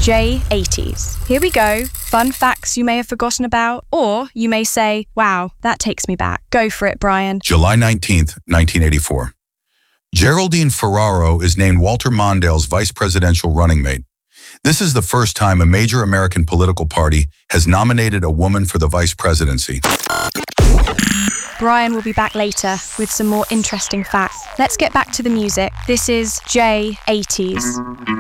J80s. Here we go. Fun facts you may have forgotten about, or you may say, wow, that takes me back. Go for it, Brian. July 19th, 1984. Geraldine Ferraro is named Walter Mondale's vice presidential running mate. This is the first time a major American political party has nominated a woman for the vice presidency. Brian will be back later with some more interesting facts. Let's get back to the music. This is J80s.